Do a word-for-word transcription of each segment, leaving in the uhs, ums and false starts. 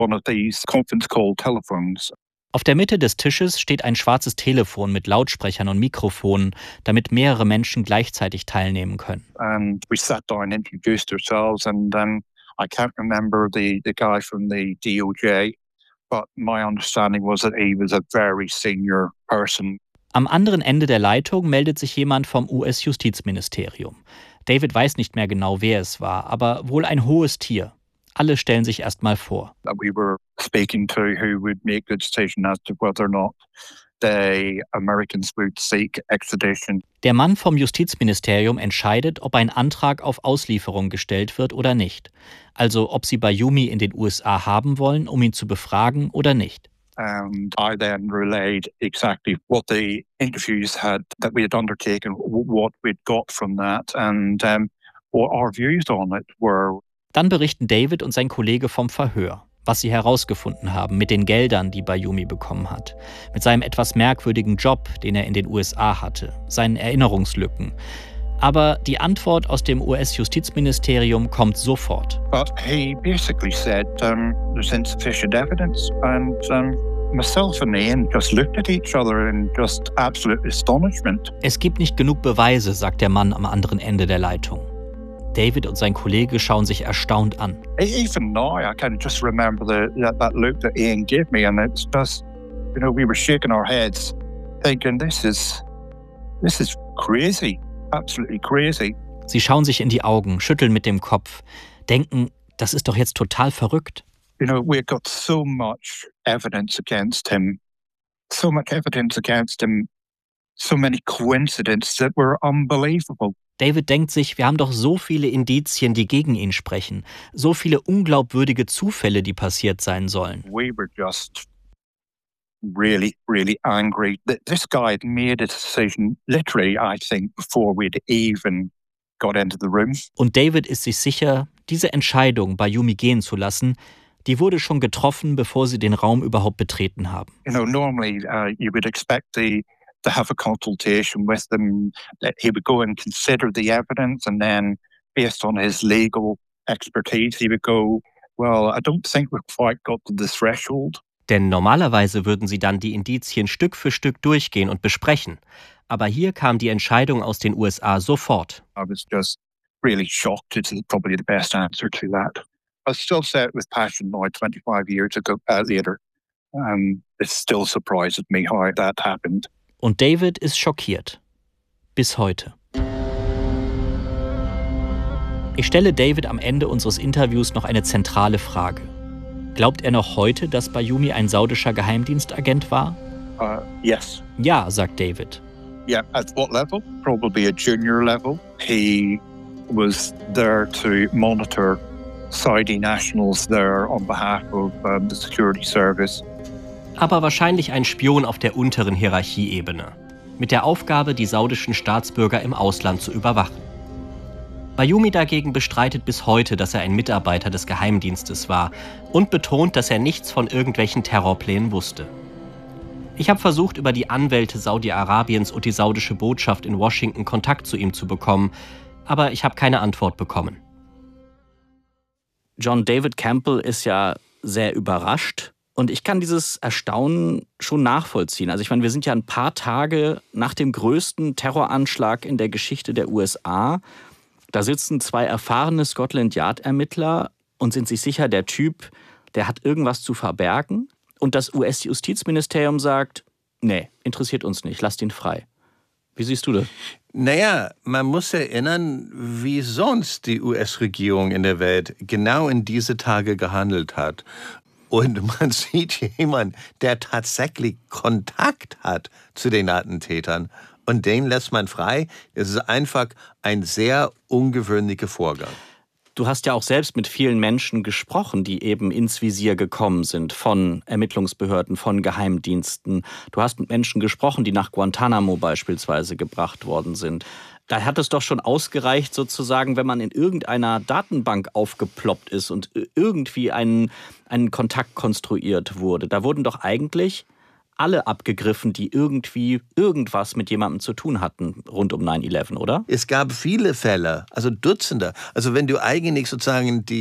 one of these conference call telephones. Auf der Mitte des Tisches steht ein schwarzes Telefon mit Lautsprechern und Mikrofonen, damit mehrere Menschen gleichzeitig teilnehmen können. And we sat down and introduced ourselves, and then I can't remember the, the guy from the D O J, but my understanding was that he was a very senior person. Am anderen Ende der Leitung meldet sich jemand vom U S-Justizministerium. David weiß nicht mehr genau, wer es war, aber wohl ein hohes Tier. Alle stellen sich erst mal vor. We were speaking to who would make the decision as to whether or not the Americans would seek extradition. Der Mann vom Justizministerium entscheidet, ob ein Antrag auf Auslieferung gestellt wird oder nicht. Also ob sie Bayoumi in den U S A haben wollen, um ihn zu befragen oder nicht. And I then relayed exactly what the interviews had that we had undertaken, what we'd got from that, and um, what our views on it were. Dann berichten David und sein Kollege vom Verhör, was sie herausgefunden haben mit den Geldern, die Bayoumi bekommen hat, mit seinem etwas merkwürdigen Job, den er in den U S A hatte, seinen Erinnerungslücken. Aber die Antwort aus dem U S-Justizministerium kommt sofort. But he basically said um, there's insufficient evidence, and um, myself and Ian just looked at each other in just absolute astonishment. Es gibt nicht genug Beweise, sagt der Mann am anderen Ende der Leitung. David und sein Kollege schauen sich erstaunt an. Even now, I can just remember the, that, that look that Ian gave me, and it's just, you know, we were shaking our heads, thinking, this is, this is crazy. Absolutely crazy. Sie schauen sich in die Augen, schütteln mit dem Kopf, denken, das ist doch jetzt total verrückt. You know, we've got so much evidence against him, so much evidence against him, so many coincidences that were unbelievable. David denkt sich, wir haben doch so viele Indizien, die gegen ihn sprechen, so viele unglaubwürdige Zufälle, die passiert sein sollen. We were just really, really angry that this guy had made a decision, literally, I think, before we'd even got into the room. Und David ist sich sicher, diese Entscheidung, Bayoumi gehen zu lassen, die wurde schon getroffen, bevor sie den Raum überhaupt betreten haben. You know, normally uh, you would expect the, to have a consultation with them, that he would go and consider the evidence, and then based on his legal expertise, he would go, well, I don't think we've quite got to the threshold. Denn normalerweise würden sie dann die Indizien Stück für Stück durchgehen und besprechen. Aber hier kam die Entscheidung aus den U S A sofort. I was just really shocked. It's probably the best answer to that. I still say it with passion now, twenty-five years ago, uh, later. Um, it still surprises me how that happened. Und David ist schockiert. Bis heute. Ich stelle David am Ende unseres Interviews noch eine zentrale Frage. Glaubt er noch heute, dass Bayoumi ein saudischer Geheimdienstagent war? Uh, yes. Ja, sagt David. Yeah, at what level? Probably a junior level. He was there to monitor Saudi nationals there on behalf of um, the security service. Aber wahrscheinlich ein Spion auf der unteren Hierarchieebene. Mit der Aufgabe, die saudischen Staatsbürger im Ausland zu überwachen. Bayoumi dagegen bestreitet bis heute, dass er ein Mitarbeiter des Geheimdienstes war und betont, dass er nichts von irgendwelchen Terrorplänen wusste. Ich habe versucht, über die Anwälte Saudi-Arabiens und die saudische Botschaft in Washington Kontakt zu ihm zu bekommen, aber ich habe keine Antwort bekommen. John David Campbell ist ja sehr überrascht und ich kann dieses Erstaunen schon nachvollziehen. Also ich meine, wir sind ja ein paar Tage nach dem größten Terroranschlag in der Geschichte der U S A. Da sitzen zwei erfahrene Scotland-Yard-Ermittler und sind sich sicher, der Typ, der hat irgendwas zu verbergen. Und das U S-Justizministerium sagt, nee, interessiert uns nicht, lasst ihn frei. Wie siehst du das? Naja, man muss erinnern, wie sonst die U S-Regierung in der Welt genau in diese Tage gehandelt hat. Und man sieht jemanden, der tatsächlich Kontakt hat zu den Attentätern. Und den lässt man frei. Es ist einfach ein sehr ungewöhnlicher Vorgang. Du hast ja auch selbst mit vielen Menschen gesprochen, die eben ins Visier gekommen sind von Ermittlungsbehörden, von Geheimdiensten. Du hast mit Menschen gesprochen, die nach Guantanamo beispielsweise gebracht worden sind. Da hat es doch schon ausgereicht, sozusagen, wenn man in irgendeiner Datenbank aufgeploppt ist und irgendwie ein, ein Kontakt konstruiert wurde. Da wurden doch eigentlich alle abgegriffen, die irgendwie irgendwas mit jemandem zu tun hatten rund um neun elf, oder? Es gab viele Fälle, also Dutzende. Also wenn du eigentlich sozusagen die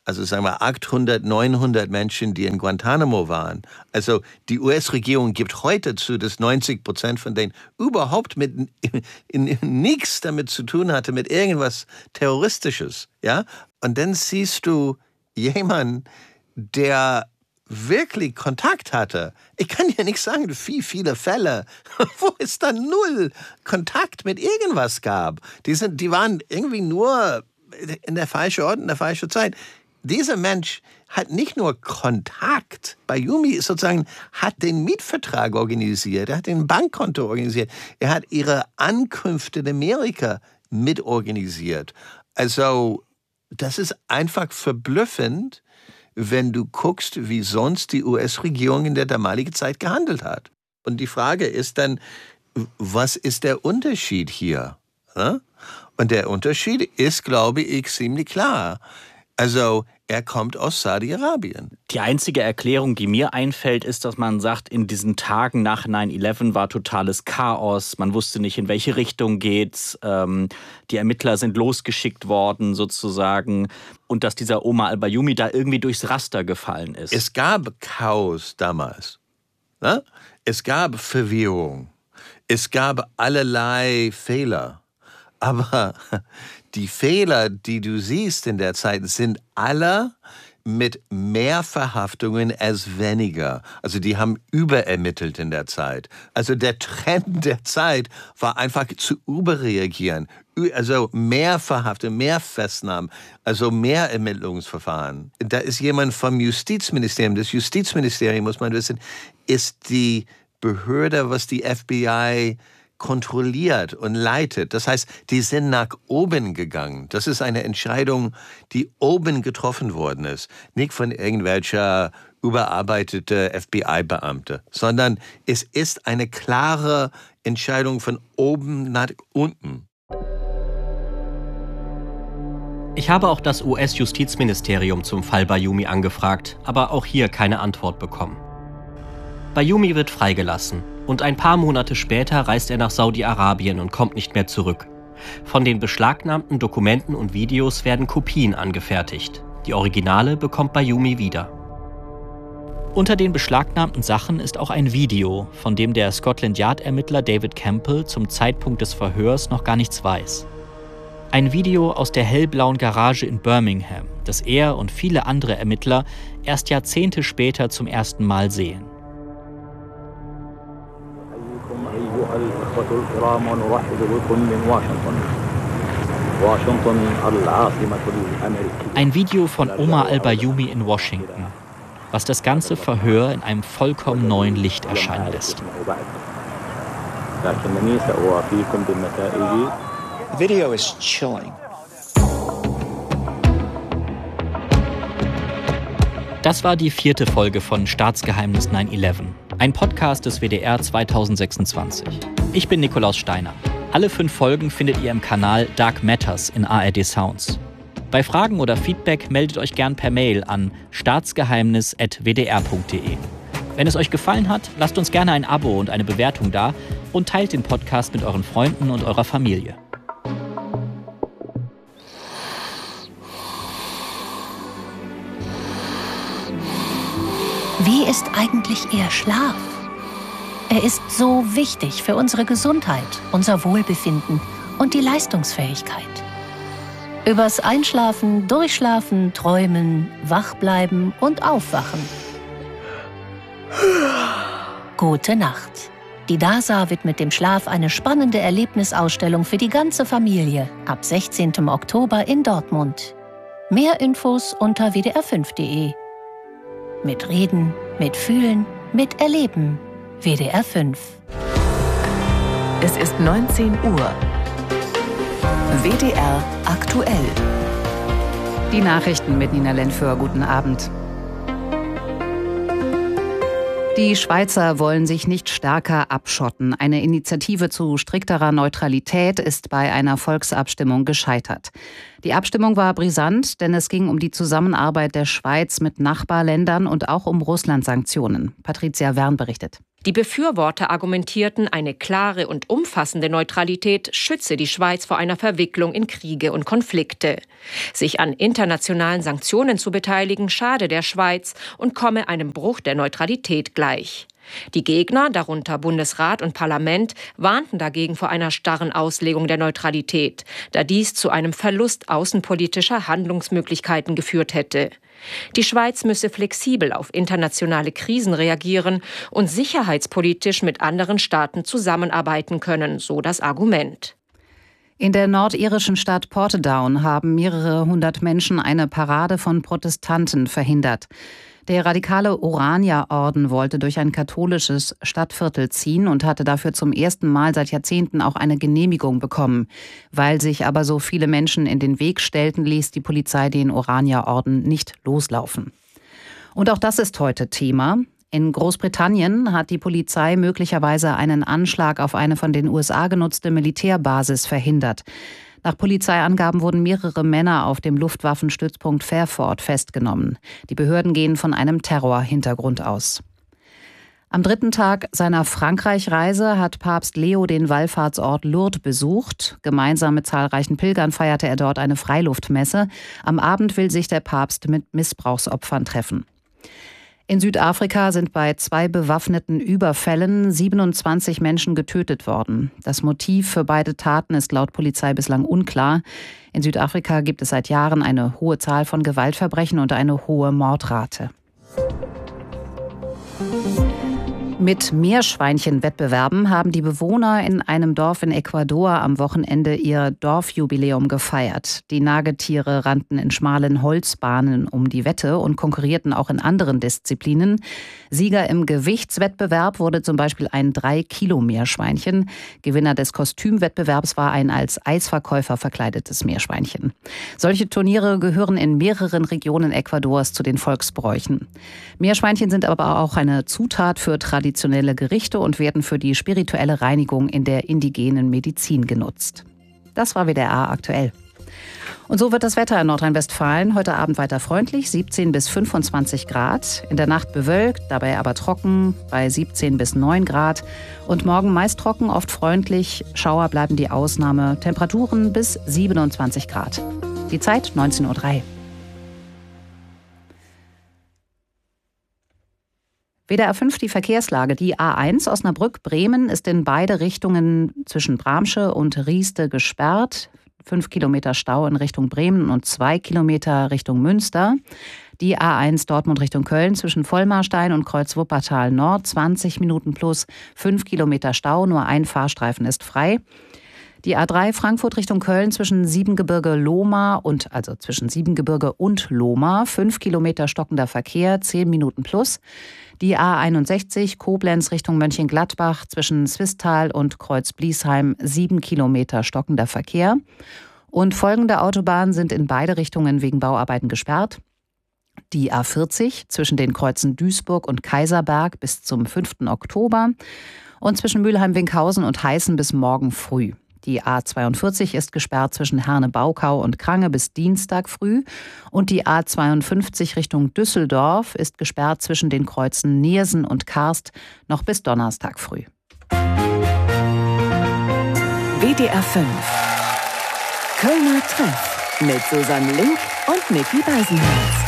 also sagen wir achthundert, neunhundert Menschen, die in Guantanamo waren. Also die U S-Regierung gibt heute zu, dass neunzig Prozent von denen überhaupt mit in, in, nichts damit zu tun hatte, mit irgendwas Terroristisches. Ja? Und dann siehst du jemanden, der wirklich Kontakt hatte. Ich kann ja nicht sagen, wie viele Fälle, wo es da null Kontakt mit irgendwas gab. Die, sind, die waren irgendwie nur in der falschen Ort, in der falschen Zeit. Dieser Mensch hat nicht nur Kontakt. Bayoumi sozusagen hat den Mietvertrag organisiert, er hat den Bankkonto organisiert, er hat ihre Ankünfte in Amerika mitorganisiert. Also das ist einfach verblüffend, wenn du guckst, wie sonst die U S-Regierung in der damaligen Zeit gehandelt hat. Und die Frage ist dann, was ist der Unterschied hier? Und der Unterschied ist, glaube ich, ziemlich klar. Also, er kommt aus Saudi-Arabien. Die einzige Erklärung, die mir einfällt, ist, dass man sagt, in diesen Tagen nach neun elf war totales Chaos. Man wusste nicht, in welche Richtung geht's. Ähm, die Ermittler sind losgeschickt worden, sozusagen. Und dass dieser Omar al-Bayoumi da irgendwie durchs Raster gefallen ist. Es gab Chaos damals. Ne? Es gab Verwirrung. Es gab allerlei Fehler. Aber die Fehler, die du siehst in der Zeit, sind alle mit mehr Verhaftungen als weniger. Also die haben überermittelt in der Zeit. Also der Trend der Zeit war einfach zu überreagieren. Also mehr Verhaftungen, mehr Festnahmen, also mehr Ermittlungsverfahren. Da ist jemand vom Justizministerium. Das Justizministerium, muss man wissen, ist die Behörde, was die F B I kontrolliert und leitet. Das heißt, die sind nach oben gegangen. Das ist eine Entscheidung, die oben getroffen worden ist. Nicht von irgendwelcher überarbeitete F B I-Beamte, sondern es ist eine klare Entscheidung von oben nach unten. Ich habe auch das U S-Justizministerium zum Fall Bayoumi angefragt, aber auch hier keine Antwort bekommen. Bayoumi wird freigelassen und ein paar Monate später reist er nach Saudi-Arabien und kommt nicht mehr zurück. Von den beschlagnahmten Dokumenten und Videos werden Kopien angefertigt. Die Originale bekommt Bayoumi wieder. Unter den beschlagnahmten Sachen ist auch ein Video, von dem der Scotland Yard-Ermittler David Campbell zum Zeitpunkt des Verhörs noch gar nichts weiß. Ein Video aus der hellblauen Garage in Birmingham, das er und viele andere Ermittler erst Jahrzehnte später zum ersten Mal sehen. Ein Video von Omar al-Bayoumi in Washington, was das ganze Verhör in einem vollkommen neuen Licht erscheinen lässt. The video is chilling. Das war die vierte Folge von Staatsgeheimnis neun elf, ein Podcast des W D R zweitausendsechsundzwanzig. Ich bin Nikolaus Steiner. Alle fünf Folgen findet ihr im Kanal Dark Matters in A R D Sounds. Bei Fragen oder Feedback meldet euch gern per Mail an staatsgeheimnis at w d r punkt d e. Wenn es euch gefallen hat, lasst uns gerne ein Abo und eine Bewertung da und teilt den Podcast mit euren Freunden und eurer Familie. Wie ist eigentlich Ihr Schlaf? Er ist so wichtig für unsere Gesundheit, unser Wohlbefinden und die Leistungsfähigkeit. Übers Einschlafen, Durchschlafen, Träumen, Wachbleiben und Aufwachen. Gute Nacht. Die D A S A widmet dem Schlaf eine spannende Erlebnisausstellung für die ganze Familie ab sechzehnten Oktober in Dortmund. Mehr Infos unter w d r fünf punkt d e. Mit Reden, mit Fühlen, mit Erleben. W D R fünf. Es ist neunzehn Uhr. W D R aktuell. Die Nachrichten mit Nina Lenföhr. Guten Abend. Die Schweizer wollen sich nicht stärker abschotten. Eine Initiative zu strikterer Neutralität ist bei einer Volksabstimmung gescheitert. Die Abstimmung war brisant, denn es ging um die Zusammenarbeit der Schweiz mit Nachbarländern und auch um Russland-Sanktionen. Patricia Wern berichtet. Die Befürworter argumentierten, eine klare und umfassende Neutralität schütze die Schweiz vor einer Verwicklung in Kriege und Konflikte. Sich an internationalen Sanktionen zu beteiligen, schade der Schweiz und komme einem Bruch der Neutralität gleich. Die Gegner, darunter Bundesrat und Parlament, warnten dagegen vor einer starren Auslegung der Neutralität, da dies zu einem Verlust außenpolitischer Handlungsmöglichkeiten geführt hätte. Die Schweiz müsse flexibel auf internationale Krisen reagieren und sicherheitspolitisch mit anderen Staaten zusammenarbeiten können, so das Argument. In der nordirischen Stadt Portadown haben mehrere hundert Menschen eine Parade von Protestanten verhindert. Der radikale Orania-Orden wollte durch ein katholisches Stadtviertel ziehen und hatte dafür zum ersten Mal seit Jahrzehnten auch eine Genehmigung bekommen. Weil sich aber so viele Menschen in den Weg stellten, ließ die Polizei den Orania-Orden nicht loslaufen. Und auch das ist heute Thema. In Großbritannien hat die Polizei möglicherweise einen Anschlag auf eine von den U S A genutzte Militärbasis verhindert. Nach Polizeiangaben wurden mehrere Männer auf dem Luftwaffenstützpunkt Fairford festgenommen. Die Behörden gehen von einem Terrorhintergrund aus. Am dritten Tag seiner Frankreich-Reise hat Papst Leo den Wallfahrtsort Lourdes besucht. Gemeinsam mit zahlreichen Pilgern feierte er dort eine Freiluftmesse. Am Abend will sich der Papst mit Missbrauchsopfern treffen. In Südafrika sind bei zwei bewaffneten Überfällen siebenundzwanzig Menschen getötet worden. Das Motiv für beide Taten ist laut Polizei bislang unklar. In Südafrika gibt es seit Jahren eine hohe Zahl von Gewaltverbrechen und eine hohe Mordrate. Mit Meerschweinchenwettbewerben haben die Bewohner in einem Dorf in Ecuador am Wochenende ihr Dorfjubiläum gefeiert. Die Nagetiere rannten in schmalen Holzbahnen um die Wette und konkurrierten auch in anderen Disziplinen. Sieger im Gewichtswettbewerb wurde zum Beispiel ein drei Kilo Meerschweinchen. Gewinner des Kostümwettbewerbs war ein als Eisverkäufer verkleidetes Meerschweinchen. Solche Turniere gehören in mehreren Regionen Ecuadors zu den Volksbräuchen. Meerschweinchen sind aber auch eine Zutat für traditionelle traditionelle Gerichte und werden für die spirituelle Reinigung in der indigenen Medizin genutzt. Das war W D R aktuell. Und so wird das Wetter in Nordrhein-Westfalen heute Abend weiter freundlich, siebzehn bis fünfundzwanzig Grad. In der Nacht bewölkt, dabei aber trocken, bei siebzehn bis neun Grad. Und morgen meist trocken, oft freundlich. Schauer bleiben die Ausnahme. Temperaturen bis siebenundzwanzig Grad. Die Zeit neunzehn Uhr drei. W D R fünf die Verkehrslage. Die A eins Osnabrück-Bremen ist in beide Richtungen zwischen Bramsche und Rieste gesperrt. Fünf Kilometer Stau in Richtung Bremen und zwei Kilometer Richtung Münster. Die A eins Dortmund Richtung Köln zwischen Vollmarstein und Kreuz Wuppertal Nord. zwanzig Minuten plus fünf Kilometer Stau. Nur ein Fahrstreifen ist frei. Die A drei Frankfurt Richtung Köln zwischen Siebengebirge-Lohmar und also zwischen Siebengebirge und Lohmar. fünf Kilometer stockender Verkehr, zehn Minuten plus. Die A einundsechzig Koblenz Richtung Mönchengladbach zwischen Swisttal und Kreuz-Bliesheim. sieben Kilometer stockender Verkehr. Und folgende Autobahnen sind in beide Richtungen wegen Bauarbeiten gesperrt. Die A vierzig zwischen den Kreuzen Duisburg und Kaiserberg bis zum fünften Oktober. Und zwischen Mülheim-Winkhausen und Heißen bis morgen früh. Die A zweiundvierzig ist gesperrt zwischen Herne-Baukau und Krange bis Dienstag früh. Und die A zweiundfünfzig Richtung Düsseldorf ist gesperrt zwischen den Kreuzen Neersen und Karst noch bis Donnerstag früh. W D R fünf Kölner Treff mit Susanne Link und Micky Beisenherz.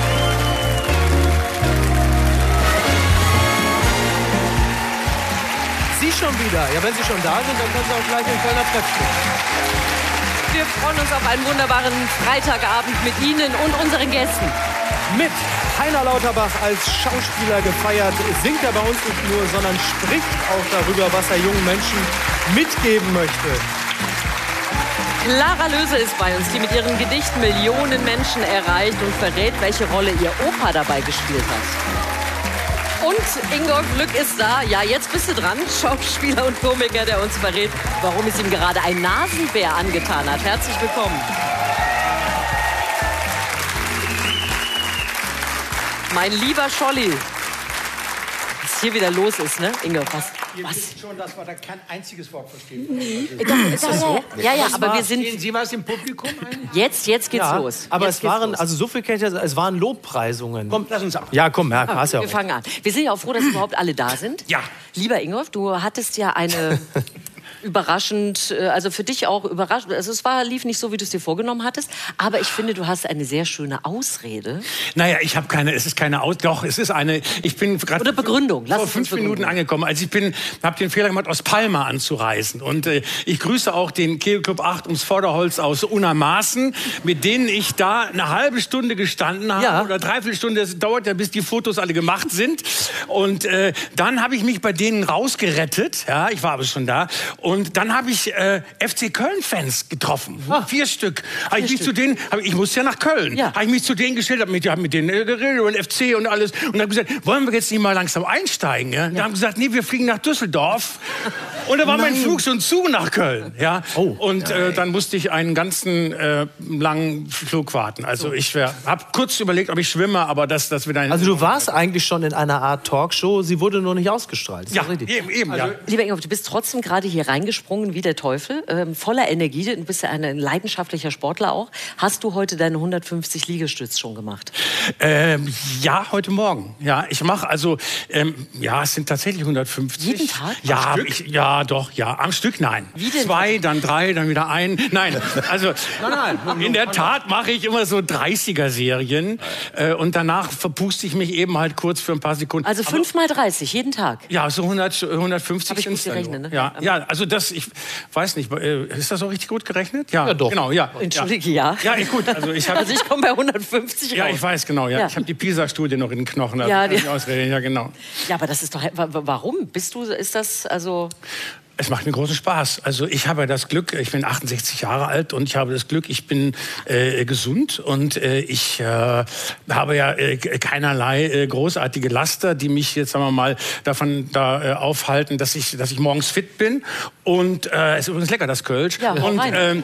Sie schon wieder. Ja, wenn Sie schon da sind, dann können Sie auch gleich im Kölner Treff stehen. Wir freuen uns auf einen wunderbaren Freitagabend mit Ihnen und unseren Gästen. Mit Heiner Lauterbach als Schauspieler gefeiert, singt er bei uns nicht nur, sondern spricht auch darüber, was er jungen Menschen mitgeben möchte. Clara Löse ist bei uns, die mit ihren Gedichten Millionen Menschen erreicht und verrät, welche Rolle ihr Opa dabei gespielt hat. Und Ingolf Lück ist da. Ja, jetzt bist du dran. Schauspieler und Komiker, der uns verrät, warum es ihm gerade ein Nasenbär angetan hat. Herzlich willkommen. Mein lieber Scholli. Was hier wieder los ist, ne? Ingolf, was, Ihr Was? wisst schon, dass wir da kein einziges Wort verstehen. Doch, ist das so? Ja, ja, aber wir sind... Sehen Sie was im Publikum eigentlich? Jetzt, jetzt geht's Ja, los. aber jetzt es waren, los. also so viel kennt ihr, es waren Lobpreisungen. Komm, lass uns ab. Ja, komm, ja, hast ja Wir auch. fangen an. Wir sind ja auch froh, dass überhaupt alle da sind. Ja. Lieber Ingolf, du hattest ja eine überraschend, äh, also für dich auch überraschend, also es war, lief nicht so, wie du es dir vorgenommen hattest, aber ich finde, du hast eine sehr schöne Ausrede. Naja, ich habe keine, es ist keine Aus, doch, es ist eine, ich bin gerade Oder Begründung, lass vor uns fünf Begründung. Minuten angekommen. Also ich bin, habe den Fehler gemacht, aus Palma anzureisen. Und äh, ich grüße auch den Kegelclub acht ums Vorderholz aus Unermaßen, mit denen ich da eine halbe Stunde gestanden habe, Ja. oder dreiviertel Stunde, das dauert ja, bis die Fotos alle gemacht sind. Und äh, dann habe ich mich bei denen rausgerettet, ja, ich war aber schon da. Und dann habe ich äh, F C Köln-Fans getroffen, vier Stück. Habe ich mich zu denen, hab, ich musste ja nach Köln, Ja. habe ich mich zu denen gestellt, habe mit, hab mit denen äh, geredet und F C und alles und habe gesagt, wollen wir jetzt nicht mal langsam einsteigen? Ja? Da haben gesagt, nee, wir fliegen nach Düsseldorf. Und da war mein Flug schon zu nach Köln, ja. Oh. Und äh, dann musste ich einen ganzen äh, langen Flug warten. Also ich habe kurz überlegt, ob ich schwimme, aber das, das wird ein. Also du warst eigentlich schon in einer Art Talkshow, sie wurde nur nicht ausgestrahlt. Ist ja, das richtig? eben, eben, ja. Lieber Ingolf, du bist trotzdem gerade hier reingesprungen wie der Teufel, ähm, voller Energie. Du bist ja ein leidenschaftlicher Sportler auch. Hast du heute deine hundertfünfzig Liegestütz schon gemacht? Ähm, ja, heute Morgen. Ja, ich mache also, ähm, ja, es sind tatsächlich hundertfünfzig. Jeden Tag? Ja, Am Stück? ich, ja, doch, ja, am Stück nein. Wie denn? Zwei, dann drei, dann wieder ein. Nein, also Nein, nein. in der Tat mache ich immer so dreißiger-Serien äh, und danach verpuste ich mich eben halt kurz für ein paar Sekunden. Also fünf mal dreißig, jeden Tag? Ja, so hundert, hundertfünfzig Hab ich sind's gut dann gerechnet, nur. ne? Ja, ja, also das, ich weiß nicht, äh, ist das so richtig gut gerechnet? Ja, Ja, doch. Genau, ja. Entschuldige, ja. Ja, ja gut, also ich habe... Also ich komme bei hundertfünfzig raus. Ja, ich weiß, genau. Ja. Ja. Ich habe die PISA-Studie noch in den Knochen. Also Ja, kann die- ich ausreden. Ja, genau. Ja, aber das ist doch... wa- wa- Warum? Bist du... Ist das also... Es macht mir großen Spaß. Also ich habe das Glück, ich bin achtundsechzig Jahre alt und ich habe das Glück, ich bin äh, gesund und äh, ich äh, habe ja äh, keinerlei äh, großartige Laster, die mich jetzt, sagen wir mal, davon da äh, aufhalten, dass ich, dass ich morgens fit bin. Und äh, ist übrigens lecker, das Kölsch. Ja, hau und, rein. ähm,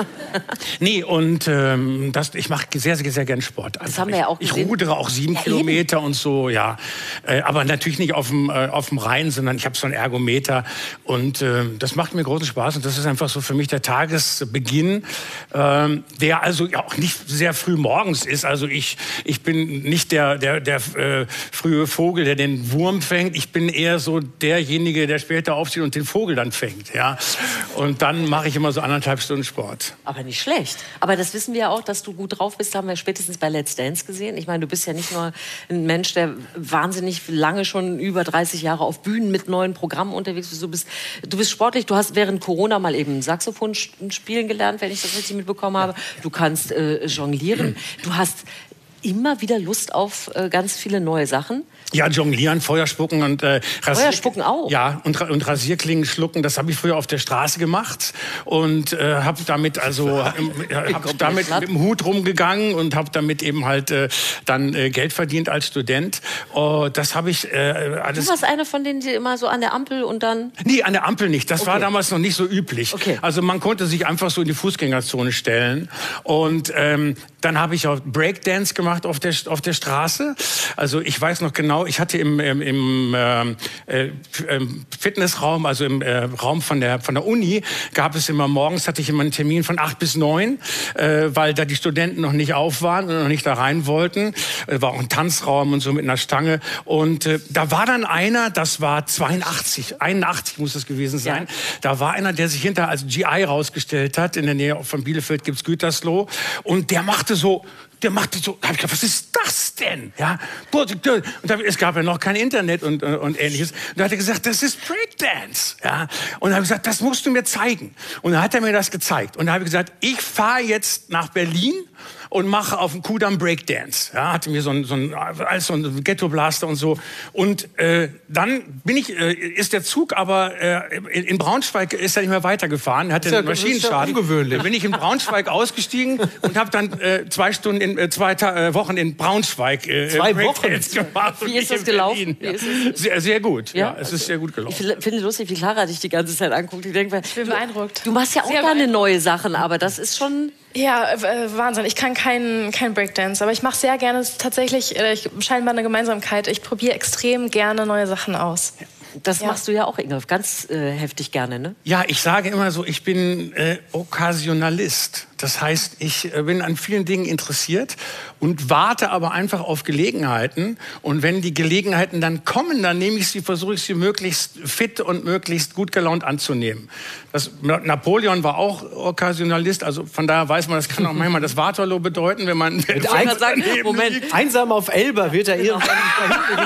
nee, und ähm, das, ich mache sehr, sehr, sehr gern Sport. Das haben wir ja auch ich, gesehen. ich rudere auch sieben Ja, Kilometer und so, ja. Äh, aber natürlich nicht auf dem, äh, auf dem Rhein, sondern ich habe so einen Ergometer und äh, das macht mir großen Spaß und das ist einfach so für mich der Tagesbeginn, ähm, der also ja auch nicht sehr früh morgens ist. Also ich, ich bin nicht der, der, der äh, frühe Vogel, der den Wurm fängt. Ich bin eher so derjenige, der später aufsteht und den Vogel dann fängt. Ja? Und dann mache ich immer so anderthalb Stunden Sport. Aber nicht schlecht. Aber das wissen wir ja auch, dass du gut drauf bist, haben wir spätestens bei Let's Dance gesehen. Ich meine, du bist ja nicht nur ein Mensch, der wahnsinnig lange schon über dreißig Jahre auf Bühnen mit neuen Programmen unterwegs ist. Du bist, du bist sportlich, du hast während Corona mal eben Saxophon spielen gelernt, wenn ich das richtig mitbekommen habe. Du kannst äh, jonglieren. Du hast immer wieder Lust auf äh, ganz viele neue Sachen. Ja, jonglieren, Feuer spucken und äh, Rasier- Feuer spucken auch? Ja, und, Ra- und Rasierklingen schlucken, das habe ich früher auf der Straße gemacht und äh, habe damit also ähm, äh, hab damit mit dem Hut rumgegangen und habe damit eben halt äh, dann äh, Geld verdient als Student. Oh, das habe ich äh, alles. Du warst einer von denen, die immer so an der Ampel und dann... Nee, an der Ampel nicht. Das Okay. war damals noch nicht so üblich. Okay. Also man konnte sich einfach so in die Fußgängerzone stellen. Und ähm, dann habe ich auch Breakdance gemacht auf der, auf der Straße. Also ich weiß noch genau, ich hatte im, im, im ähm, äh, Fitnessraum, also im äh, Raum von der, von der Uni, gab es immer morgens, hatte ich immer einen Termin von acht bis neun, äh, weil da die Studenten noch nicht auf waren und noch nicht da rein wollten. Äh, war auch ein Tanzraum und so mit einer Stange. Und äh, da war dann einer, das war zweiundachtzig, einundachtzig muss das gewesen sein. Ja. Da war einer, der sich hinterher als G I rausgestellt hat. In der Nähe von Bielefeld gibt's Gütersloh. Und der machte so, der machte so, hab ich gedacht, was ist das denn? Ja, und da, es gab ja noch kein Internet und, und ähnliches. Und da hat er gesagt, das ist Breakdance. Ja, und da habe ich gesagt, das musst du mir zeigen. Und dann hat er mir das gezeigt. Und da habe ich gesagt, ich fahre jetzt nach Berlin und mache auf dem Kudamm Breakdance. Ja, hatte mir so ein, so ein, alles so ein Ghetto-Blaster und so. Und äh, dann bin ich, äh, ist der Zug aber äh, in, in Braunschweig ist er nicht mehr weitergefahren, hatte ja, einen Maschinenschaden. Ja ungewöhnlich. Dann bin ich in Braunschweig ausgestiegen und habe dann äh, zwei Stunden, in, äh, zwei Ta äh, Wochen in Braunschweig äh, zwei Breakdance Wochen gemacht. Wie ist das gelaufen? Ja. Wie ist es? Sehr, sehr gut. Ja, Ja? es ist sehr gut gelaufen. Ich finde lustig, wie Clara dich die ganze Zeit anguckt. Ich denke, Ich bin beeindruckt. du machst ja auch Sehr gerne beeindruckt. neue Sachen, aber das ist schon... Ja, äh, Wahnsinn. Ich kann keinen kein Breakdance, aber ich mache sehr gerne, es ist tatsächlich äh, ich, scheinbar eine Gemeinsamkeit, ich probiere extrem gerne neue Sachen aus. Das Ja. machst du ja auch, Ingolf, ganz äh, heftig gerne, ne? Ja, ich sage immer so, ich bin äh, Okkasionalist. Das heißt, ich äh, bin an vielen Dingen interessiert und warte aber einfach auf Gelegenheiten. Und wenn die Gelegenheiten dann kommen, dann nehme ich sie, versuche ich sie möglichst fit und möglichst gut gelaunt anzunehmen. Das, Napoleon war auch Okkasionalist, also von daher weiß man, das kann auch manchmal das Waterloo bedeuten, wenn man... Mit ein, sagen, Moment, einsam auf Elba wird er irgendwann